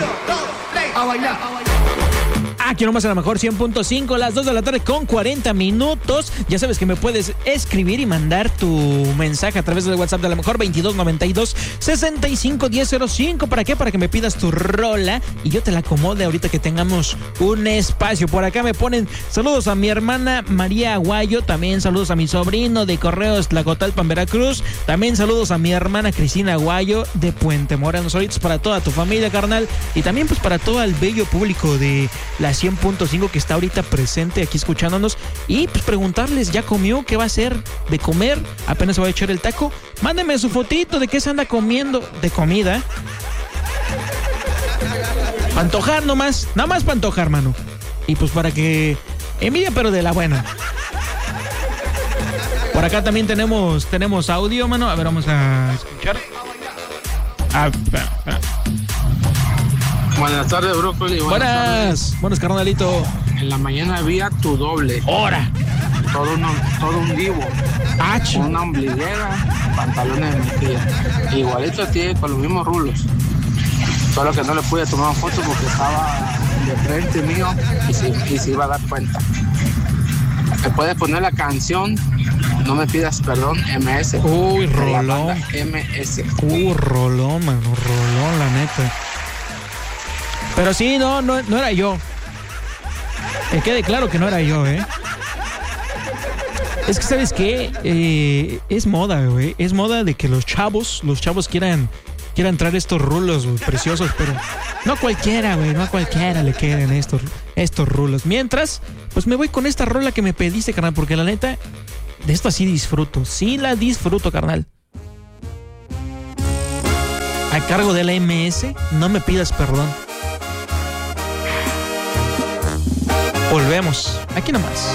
A bailar. Aquí nomás a lo mejor 100.5, las 2 de la tarde con 40 minutos. Ya sabes que me puedes escribir y mandar tu mensaje a través del WhatsApp de la mejor 2292-651005. ¿Para qué? Para que me pidas tu rola y yo te la acomode ahorita que tengamos un espacio. Por acá me ponen saludos a mi hermana María Aguayo, también saludos a mi sobrino de Correos Tlacotalpan, Veracruz, también saludos a mi hermana Cristina Aguayo de Puente Moreno. Saludos para toda tu familia, carnal, y también pues para todo el bello público de la 100.5 que está ahorita presente aquí escuchándonos, y pues preguntarles, ¿ya comió? ¿Qué va a hacer de comer? Apenas se va a echar el taco. Mándeme su fotito de qué se anda comiendo de comida. Para antojar nomás, nada más para antojar, mano. Y pues para que envidia, pero de la buena. Por acá también tenemos audio, mano. A ver, vamos a escuchar. Buenas tardes, Brócoli. Buenas, carnalito. En la mañana había tu doble. ¡Hora! Todo un divo. Una ombliguera, pantalones de mi tía. Igualito a ti, con los mismos rulos. Solo que no le pude tomar foto porque estaba de frente mío y se iba a dar cuenta. ¿Me puedes poner la canción No me pidas perdón, MS? Uy, rolón. MS. Rolón, mano, rolón, la neta. Pero sí, no era yo. Que quede claro que no era yo, Es que, ¿sabes qué? Es moda, güey. Es moda de que los chavos quieran traer estos rulos, güey, preciosos, pero no a cualquiera, güey, no a cualquiera le queden estos rulos. Mientras, pues me voy con esta rola que me pediste, carnal, porque la neta, de esto sí la disfruto, carnal. A cargo de la MS, No me pidas perdón. Volvemos, aquí nomás.